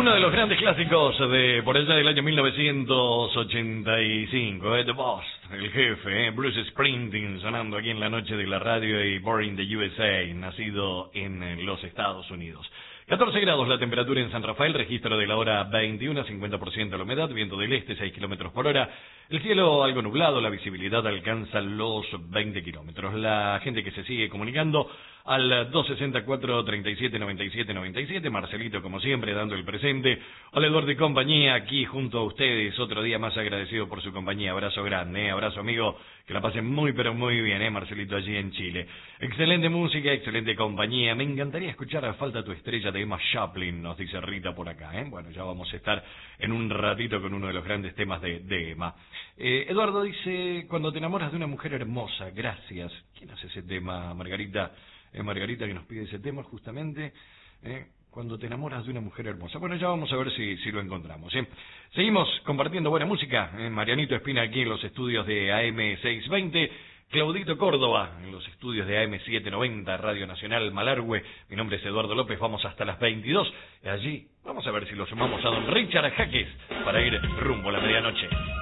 Uno de los grandes clásicos de por allá del año 1985, The Boss, el jefe, Bruce Springsteen, sonando aquí en la noche de la radio y Born in the USA, nacido en los Estados Unidos. 14 grados la temperatura en San Rafael, registro de la hora 21, 50% la humedad, viento del este 6 kilómetros por hora, el cielo algo nublado, la visibilidad alcanza los 20 kilómetros. La gente que se sigue comunicando al 264-37-97-97, Marcelito como siempre dando el presente, hola Eduardo y compañía, aquí junto a ustedes, otro día más agradecido por su compañía, abrazo grande, abrazo amigo, que la pasen muy pero muy bien, Marcelito allí en Chile. Excelente música, excelente compañía, me encantaría escuchar a Falta tu estrella de Emma Chaplin, nos dice Rita por acá, bueno, ya vamos a estar en un ratito con uno de los grandes temas de Emma. Eduardo dice, cuando te enamoras de una mujer hermosa, gracias. ¿Quién hace ese tema, Margarita? Margarita que nos pide ese tema justamente, cuando te enamoras de una mujer hermosa. Bueno, ya vamos a ver si lo encontramos. Seguimos compartiendo buena música. Marianito Espina aquí en los estudios de AM620. Claudito Córdoba en los estudios de AM790, Radio Nacional Malargüe. Mi nombre es Eduardo López, vamos hasta las 22. Allí vamos a ver si lo sumamos a don Richard Jaques para ir rumbo a la medianoche.